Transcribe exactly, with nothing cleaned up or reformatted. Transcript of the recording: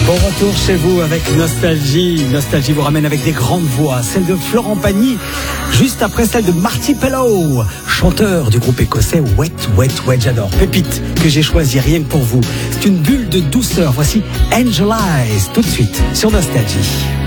Bon retour chez vous avec Nostalgie. Nostalgie vous ramène avec des grandes voix. Celle de Florent Pagny, juste après celle de Marty Pellow, chanteur du groupe écossais Wet Wet Wet. J'adore. Pépite que j'ai choisi rien que pour vous. C'est une bulle de douceur. Voici Angel Eyes tout de suite sur Nostalgie.